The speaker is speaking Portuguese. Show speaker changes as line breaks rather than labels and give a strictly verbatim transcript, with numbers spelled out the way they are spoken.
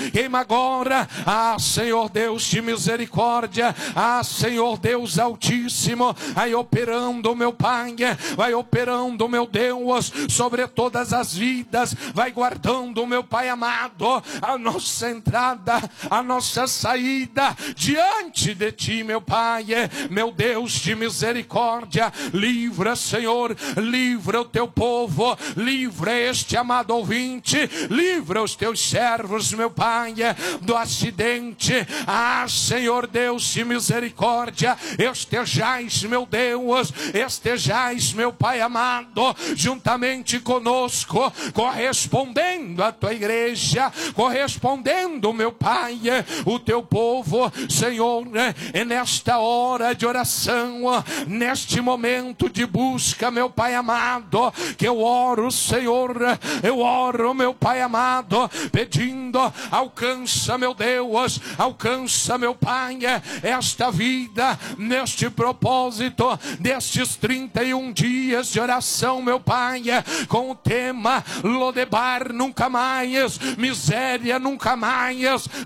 queima agora. Ah, Senhor Deus de misericórdia, ah, Senhor Deus Altíssimo, vai operando, meu Pai, vai operando, meu Deus, sobre todas as vidas, vai guardando, meu Pai amado, a nossa entrada, a nossa saída diante de Ti, meu Pai, meu Deus de misericórdia. Livra, Senhor, livra o Teu povo, livra este amado ouvinte, livra os Teus servos, meu Pai, do acidente. Ah, Senhor Deus de misericórdia, estejais, meu Deus, estejais, meu Pai amado, juntamente conosco, correspondendo à Tua igreja, correspondendo, meu Pai, o Teu povo, Senhor, é nesta hora de oração, neste momento de busca, meu Pai amado, que eu oro, Senhor, eu oro, meu Pai amado, pedindo, alcança, meu Deus, alcança, meu Pai, esta vida, neste propósito, destes trinta e um dias de oração, meu Pai, com o tema Lodebar nunca mais, miséria nunca mais,